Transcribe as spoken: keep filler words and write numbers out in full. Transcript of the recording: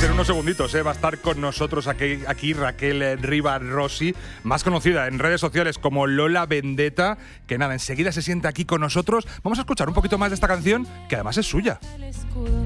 Pues en unos segunditos eh, va a estar con nosotros aquí, aquí Raquel Rivas Rossi, más conocida en redes sociales como Lola Vendetta, que nada, enseguida se sienta aquí con nosotros. Vamos a escuchar un poquito más de esta canción, que además es suya.